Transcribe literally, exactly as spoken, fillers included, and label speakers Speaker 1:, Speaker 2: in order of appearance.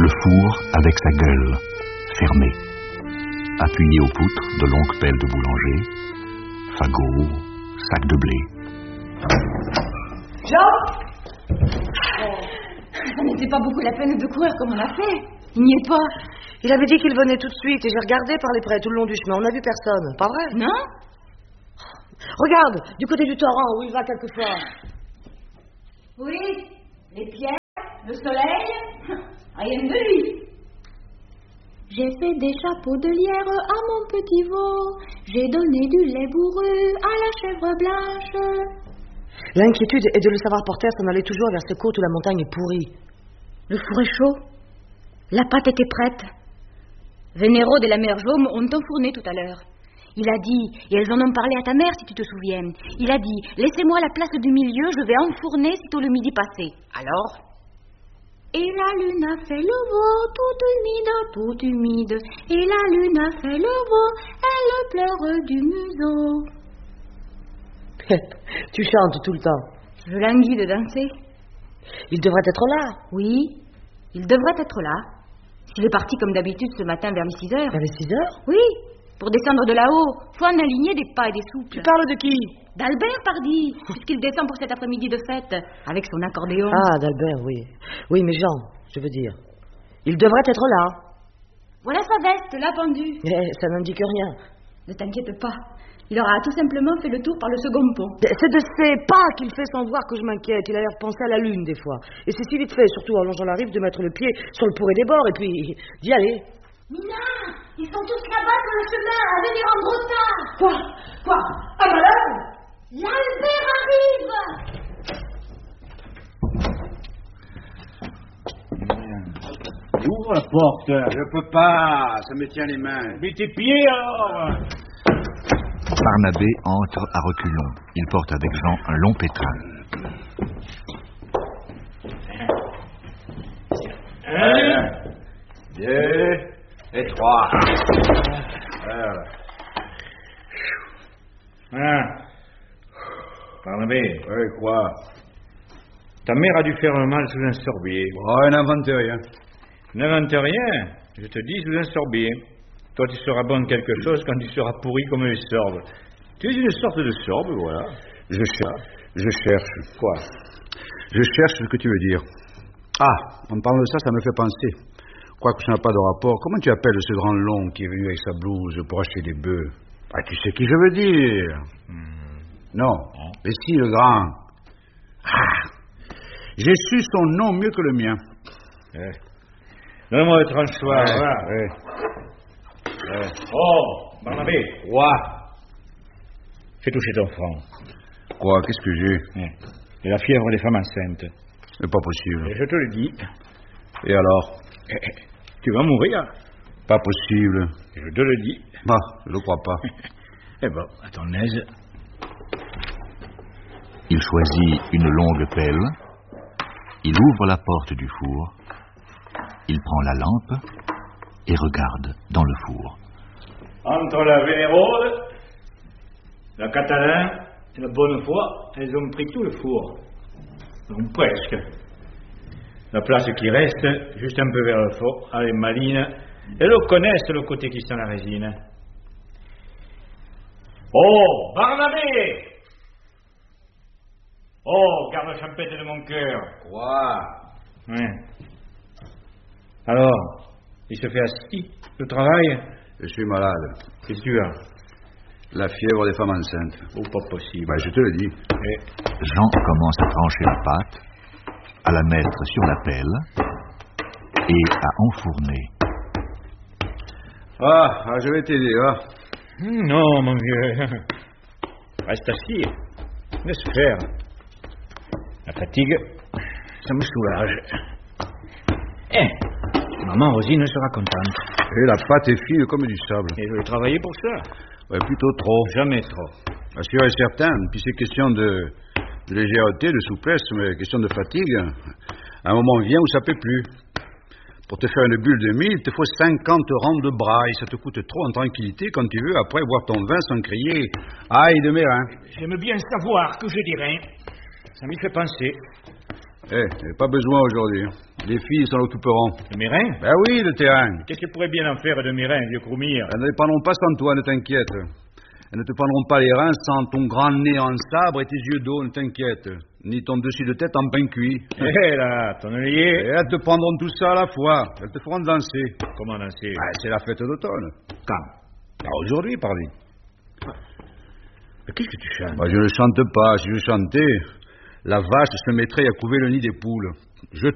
Speaker 1: four avec sa gueule fermée. Appuyé aux poutres de longues pelles de boulanger, fagots, sacs de blé.
Speaker 2: Jean oh. Ça n'était pas beaucoup la peine de courir comme on a fait. Il n'y est pas.
Speaker 3: Il avait dit qu'il venait tout de suite et j'ai regardé par les prés tout le long du chemin. On n'a vu personne, pas vrai?
Speaker 2: Non.
Speaker 3: Regarde, du côté du torrent où il va quelquefois.
Speaker 2: Oui, les pierres, le soleil, rien de lui.
Speaker 4: J'ai fait des chapeaux de lierre à mon petit veau. J'ai donné du lait bourru à la chèvre blanche.
Speaker 3: L'inquiétude est de le savoir porter à s'en aller toujours vers ces côtes où la montagne est pourrie.
Speaker 2: Le four est chaud. La pâte était prête. Vénéro de la mère Jaume ont enfourné tout à l'heure. Il a dit, et elles en ont parlé à ta mère si tu te souviens, il a dit, laissez-moi la place du milieu, je vais enfourner sitôt le midi passé. Alors?
Speaker 4: Et la lune a fait le veau, toute humide, toute humide. Et la lune a fait le veau, elle pleure du museau.
Speaker 3: Tu chantes tout le temps.
Speaker 2: Je languis de danser.
Speaker 3: Il devrait être là.
Speaker 2: Oui, il devrait être là. S'il est parti comme d'habitude ce matin vers les six heures.
Speaker 3: Vers les six heures?
Speaker 2: Oui, pour descendre de là-haut. Faut en aligner des pas et des souples.
Speaker 3: Tu parles de qui?
Speaker 2: D'Albert, pardi, puisqu'il descend pour cet après-midi de fête, avec son accordéon.
Speaker 3: Ah, d'Albert, oui. Oui, mais Jean, je veux dire, il devrait être là.
Speaker 2: Voilà sa veste, là pendue.
Speaker 3: Mais ça n'indique rien.
Speaker 2: Ne t'inquiète pas. Il aura tout simplement fait le tour par le second pont.
Speaker 3: C'est de ses pas qu'il fait sans voir que je m'inquiète. Il a l'air de penser à la lune, des fois. Et c'est si vite fait, surtout en longeant la rive, de mettre le pied sur le pourré des bords et puis d'y aller.
Speaker 4: Mina, ils sont tous là-bas sur le chemin, à venir en retard.
Speaker 3: Quoi? Quoi? Ah, malade?
Speaker 4: L'Albert arrive.
Speaker 5: Ouvre la porte.
Speaker 6: Je peux pas, ça me tient les mains.
Speaker 5: Mets tes pieds alors.
Speaker 1: Barnabé entre à reculons. Il porte avec Jean un long pétrin.
Speaker 6: Un, deux et trois.
Speaker 5: Voilà. Hein? Barnabé.
Speaker 6: Oui, quoi?
Speaker 5: Ta mère a dû faire un mal sous un sorbier.
Speaker 6: Oh, elle n'invente rien.
Speaker 5: N'invente rien. Je te dis sous un sorbier. Toi, tu seras bon de quelque chose quand tu seras pourri comme les sorbes. Tu es une sorte de sorbe, voilà.
Speaker 6: Je cherche. Je cherche.
Speaker 5: Quoi?
Speaker 6: Je cherche ce que tu veux dire. Ah, en parlant de ça, ça me fait penser. Quoique ça n'a pas de rapport, comment tu appelles ce grand long qui est venu avec sa blouse pour acheter des bœufs? Ah, tu sais qui je veux dire. Hmm. Non. Hein? Mais si, le grand. Ah, j'ai su son nom mieux que le mien.
Speaker 5: Eh. Donne-moi le tranchoir,
Speaker 6: ouais,
Speaker 5: voilà.
Speaker 6: Ouais.
Speaker 5: Ouais. Oh, Barnabé.
Speaker 6: Quoi?
Speaker 5: Fais toucher ton front.
Speaker 6: Quoi? Qu'est-ce que j'ai?
Speaker 5: Eh. Et la fièvre des femmes enceintes.
Speaker 6: C'est pas possible.
Speaker 5: Et je te le dis.
Speaker 6: Et alors?
Speaker 5: Eh, tu vas mourir.
Speaker 6: Pas possible.
Speaker 5: Je te le dis.
Speaker 6: Bah, je le crois pas.
Speaker 5: Eh ben, à ton aise.
Speaker 1: Il choisit une longue pelle. Il ouvre la porte du four. Il prend la lampe et regarde dans le four.
Speaker 5: Entre la Vénérode, la Catalin et la Bonnefoy, elles ont pris tout le four. Donc presque. La place qui reste, juste un peu vers le fond, elle est maline. Elles connaissent le côté qui sent la résine. Oh, Barnabé! Oh, garde champêtre de mon cœur.
Speaker 6: Quoi?
Speaker 5: Ouais. Alors, il se fait assis, le travail?
Speaker 6: Je suis malade.
Speaker 5: Qu'est-ce que tu as?
Speaker 6: La fièvre des femmes enceintes.
Speaker 5: Oh, pas possible.
Speaker 6: Bah, je te le dis.
Speaker 5: Et...
Speaker 1: Jean commence à trancher la pâte, à la mettre sur la pelle et à enfourner.
Speaker 6: Ah, ah je vais t'aider, ah.
Speaker 5: Non, mon vieux. Reste assis. Laisse faire. La fatigue, ça me soulage. Eh, maman Rosine sera contente.
Speaker 6: Et la pâte est fine comme du sable.
Speaker 5: Et je vais travailler pour ça.
Speaker 6: Ouais, plutôt trop.
Speaker 5: Jamais trop.
Speaker 6: Bien sûr et certain. Puis c'est question de, de légèreté, de souplesse, mais question de fatigue. À un moment vient où ça ne peut plus. Pour te faire une bulle de mille, il te faut cinquante rangs de bras et ça te coûte trop en tranquillité quand tu veux après boire ton vin sans crier « Aïe de mes reins !»
Speaker 5: J'aime bien savoir que je dirais. Ça m'y fait penser.
Speaker 6: Eh, hey, pas besoin aujourd'hui. Les filles s'en occuperont.
Speaker 5: Le Mirin?
Speaker 6: Ben oui, le terrain.
Speaker 5: Qu'est-ce qu'elles pourraient bien en faire de Mirin, vieux Croumire?
Speaker 6: Elles ne dépendront pas sans toi, ne t'inquiète. Elles ne te prendront pas les reins sans ton grand nez en sabre et tes yeux d'eau, ne t'inquiète. Ni ton dessus de tête en pain cuit.
Speaker 5: Hé là, ton
Speaker 6: Et
Speaker 5: œillet.
Speaker 6: elles te prendront tout ça à la fois. Elles te feront danser.
Speaker 5: Comment danser?
Speaker 6: Ah, c'est la fête d'automne.
Speaker 5: Quand?
Speaker 6: Ah, aujourd'hui, pardi.
Speaker 5: Mais qu'est-ce que tu chantes?
Speaker 6: Bah, je ne chante pas. Si je chantais, la vache se mettrait à couver le nid des poules. Je